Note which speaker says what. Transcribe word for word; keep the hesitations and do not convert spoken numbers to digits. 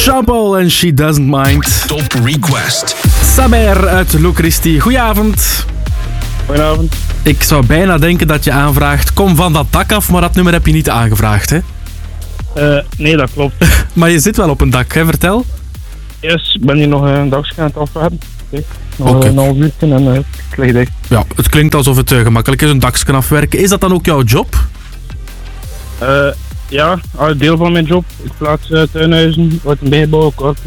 Speaker 1: Sean Paul en She Doesn't Mind.
Speaker 2: Top Request.
Speaker 1: Saber uit Locristi. Goedenavond.
Speaker 3: Goedenavond.
Speaker 1: Ik zou bijna denken dat je aanvraagt, kom van dat dak af, maar dat nummer heb je niet aangevraagd, hè?
Speaker 3: Uh, nee, dat klopt.
Speaker 1: Maar je zit wel op een dak, hè? Vertel.
Speaker 3: Eerst ben je nog een dagje aan het afwerken. Okay. Nog
Speaker 1: okay.
Speaker 3: een half uurtje en uh, het ligt dicht.
Speaker 1: Ja, het klinkt alsof het uh, gemakkelijk is, een dakje afwerken. Is dat dan ook jouw job?
Speaker 3: Uh, ja, deel van mijn job. Ik plaats uh, tuinhuizen uit een bijgebouw,